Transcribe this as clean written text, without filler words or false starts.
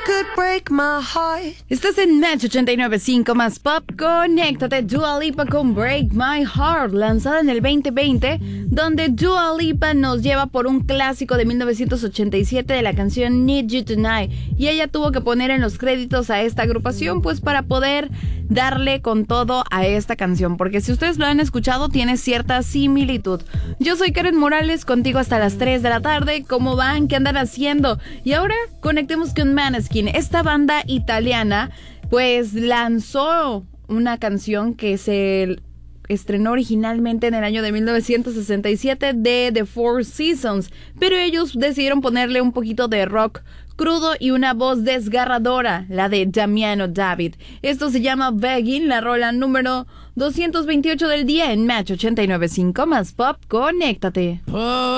could break my heart. Estás en Match 89.5 más Pop. Conéctate, Dua Lipa con Break My Heart, lanzada en el 2020, donde Dua Lipa nos lleva por un clásico de 1987 de la canción Need You Tonight, y ella tuvo que poner en los créditos a esta agrupación pues para poder darle con todo a esta canción, porque si ustedes lo han escuchado tiene cierta similitud. Yo soy Karen Morales, contigo hasta las 3 de la tarde. ¿Cómo van? ¿Qué andan haciendo? Y ahora conectemos con Måneskin. Esta banda italiana pues lanzó una canción que se estrenó originalmente en el año de 1967 de The Four Seasons, pero ellos decidieron ponerle un poquito de rock crudo y una voz desgarradora, la de Damiano David. Esto se llama Begging, la rola número 228 del día en Match 89.5 más Pop. Conéctate.